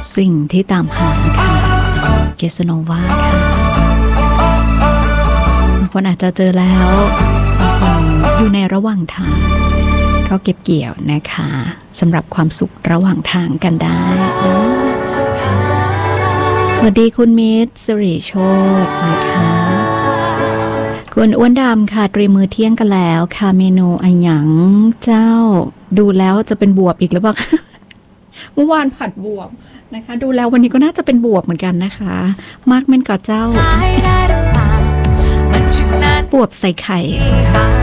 สิ่งที่ตามหาค่ะเกสโนวาค่ะบางคนอาจจะเจอแล้วบางคนอยู่ในระหว่างทางเขาเก็บเกี่ยวนะคะสำหรับความสุขระหว่างทางกันได้สวัสดีคุณมิตรสิริโชตินะคะคุณอ้วนดำค่ะเตรียมมือเที่ยงกันแล้วค่ะเมนูอันหยังเจ้าดูแล้วจะเป็นบวบอีกหรือเปล่า เมื่อวานผัดบวบนะคะดูแล้ววันนี้ก็น่าจะเป็นบวบเหมือนกันนะคะมากเม่นกับเจ้าบวบใส่ไข่